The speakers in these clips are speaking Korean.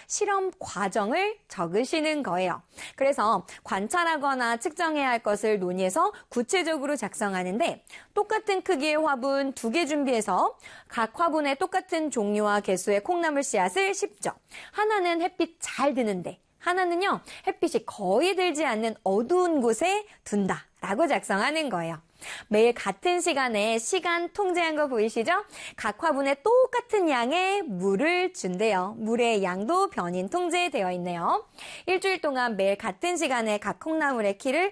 실험 과정을 적으시는 거예요. 그래서 관찰하거나 측정해야 할 것을 논의해서 구체적으로 작성하는데 똑같은 크기의 화분 2개 준비해서 각 화분에 똑같은 종류와 개수의 콩나물 씨앗을 심죠. 하나는 햇빛 잘 드는데 하나는요, 햇빛이 거의 들지 않는 어두운 곳에 둔다라고 작성하는 거예요. 매일 같은 시간에 시간 통제한 거 보이시죠? 각 화분에 똑같은 양의 물을 준대요. 물의 양도 변인 통제되어 있네요. 일주일 동안 매일 같은 시간에 각 콩나물의 키를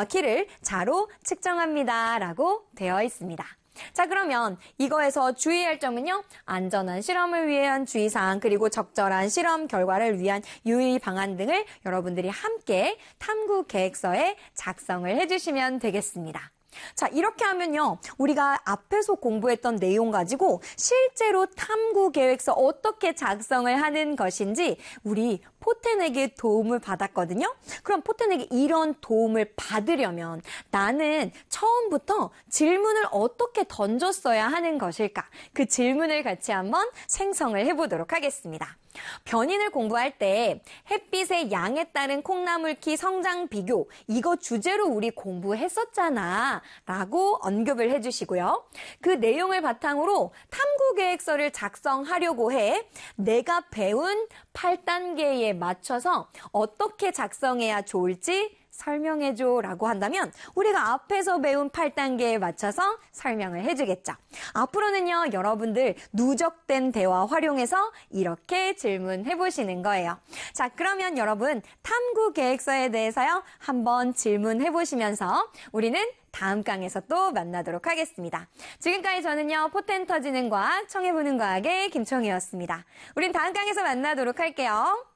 자로 측정합니다. 라고 되어 있습니다. 자, 그러면 이거에서 주의할 점은요. 안전한 실험을 위한 주의사항 그리고 적절한 실험 결과를 위한 유의 방안 등을 여러분들이 함께 탐구 계획서에 작성을 해주시면 되겠습니다. 자, 이렇게 하면요. 우리가 앞에서 공부했던 내용 가지고 실제로 탐구 계획서 어떻게 작성을 하는 것인지 우리 포텐에게 도움을 받았거든요. 그럼 포텐에게 이런 도움을 받으려면 나는 처음부터 질문을 어떻게 던졌어야 하는 것일까? 그 질문을 같이 한번 생성을 해보도록 하겠습니다. 변인을 공부할 때 햇빛의 양에 따른 콩나물 키 성장 비교 이거 주제로 우리 공부했었잖아 라고 언급을 해주시고요. 그 내용을 바탕으로 탐구 계획서를 작성하려고 해 내가 배운 8단계에 맞춰서 어떻게 작성해야 좋을지 설명해줘 라고 한다면 우리가 앞에서 배운 8단계에 맞춰서 설명을 해주겠죠. 앞으로는요, 여러분들 누적된 대화 활용해서 이렇게 질문해보시는 거예요. 자, 그러면 여러분 탐구 계획서에 대해서요, 한번 질문해보시면서 우리는 다음 강에서 또 만나도록 하겠습니다. 지금까지 저는요, 포텐 터지는 과학, 청해보는 과학의 김청희였습니다. 우린 다음 강에서 만나도록 할게요.